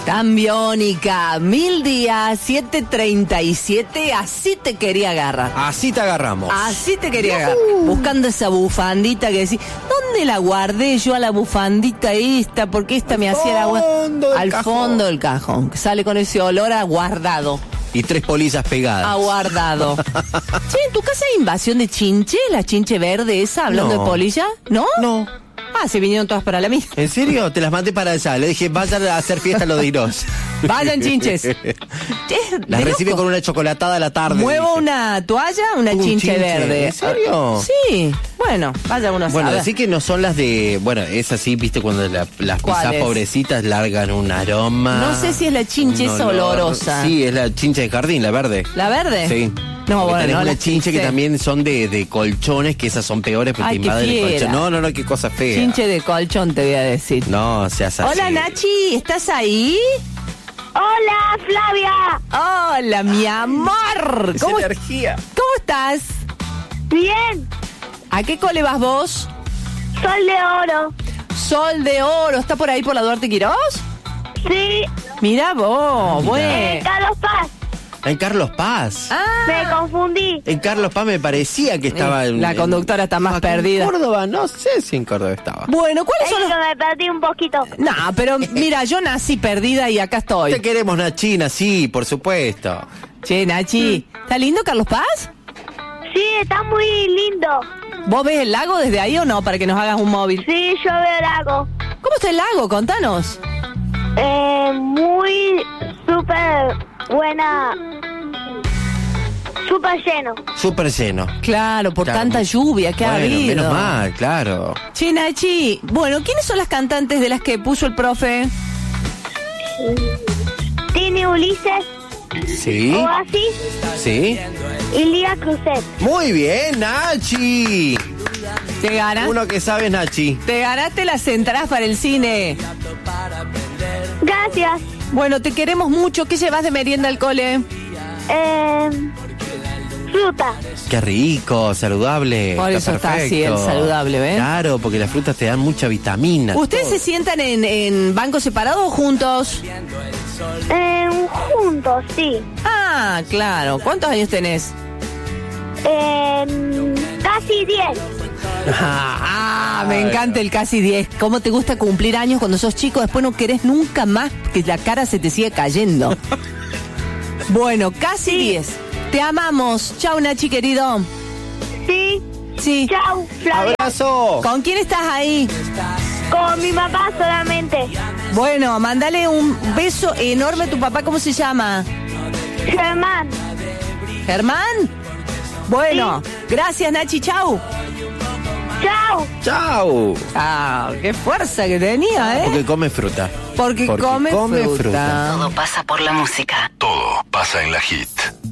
Tan biónica, 1000 días, 7:37, así te quería agarrar. Así te agarramos. Así te quería agarrar. Buscando esa bufandita que decís, ¿dónde la guardé yo a la bufandita esta? Porque esta me hacía el agua. Al fondo del cajón. Que sale con ese olor a guardado. Y 3 polillas pegadas. Aguardado. Che, ¿en tu casa hay invasión de chinche? ¿La chinche verde esa, hablando No. de polilla? ¿No? No. Ah, se vinieron todas para la mía. ¿En serio? Te las mandé para allá. Le dije, vayan a hacer fiesta los dinos. Vayan, chinches. Las recibe con una chocolatada a la tarde. Muevo dije. una toalla, una Un chinche verde. ¿En serio? Sí. Bueno, vaya uno a Bueno, saber. así que no son las de... Bueno, es así, viste, cuando las quizás ¿Cuáles? pobrecitas largan un aroma. No sé si es la chinche un esa olor. olorosa. Sí, es la chinche de jardín, la verde. ¿La verde? Sí. No, Porque bueno, tenés no una las chinche que quise. también son de colchones, que esas son peores porque Ay, te qué invaden el fiera. colchón. No, qué cosa fea. Chinche de colchón te voy a decir. No, seas así. Hola, Nachi, ¿estás ahí? Hola, Flavia. Hola, mi amor. Esa ¿Cómo energía. estás? Bien. ¿A qué cole vas vos? Sol de oro. Sol de Oro, ¿está por ahí por la Duarte Quirós? Sí. Mira vos, bueno. Carlos Paz. En Carlos Paz. Me confundí. En Carlos Paz me parecía que estaba La conductora está más en perdida. Córdoba, no sé si en Córdoba estaba. Bueno, ¿cuáles Es son los...? que me perdí un poquito. No, pero mira, yo nací perdida y acá estoy. Te queremos, Nachina, sí, por supuesto. Che, Nachi, ¿está lindo Carlos Paz? Sí, está muy lindo. ¿Vos ves el lago desde ahí o no? Para que nos hagas un móvil. Sí, yo veo el lago. ¿Cómo está el lago? Contanos. Muy súper buena. Súper lleno. Súper lleno. Claro, por Claro, tanta lluvia que ha Bueno, habido. menos mal, claro. Che, Nachi, bueno, ¿quiénes son las cantantes de las que puso el profe? Tiene Ulises, ¿Sí? Oasis ¿Sí? y Lía Cruzet. Muy bien, Nachi. ¿Te ganas? Uno que sabe, Nachi. Te ganaste las entradas para el cine. Gracias. Bueno, te queremos mucho. ¿Qué llevas de merienda al cole? Fruta. Qué rico, saludable. Por eso está así, el saludable, ¿ves? Claro, porque las frutas te dan mucha vitamina. ¿Ustedes se sientan en bancos separados o juntos? Juntos, sí. Ah, claro. ¿Cuántos años tenés? Casi 10. Me encanta el casi 10. ¿Cómo te gusta cumplir años cuando sos chico? Después no querés nunca más que la cara se te siga cayendo. Bueno, casi 10. Te amamos. Chau, Nachi, querido. Sí. Sí. Chau, Flavia. ¡Abrazo! ¿Con quién estás ahí? Con mi papá solamente. Bueno, mándale un beso enorme a tu papá. ¿Cómo se llama? Germán. ¿Germán? Bueno, gracias, Nachi. Chau. Chau. ¡Chao! Ah, qué fuerza que tenía, ¿eh? Porque come fruta. Porque come fruta. Todo pasa por la música. Todo pasa en la hit.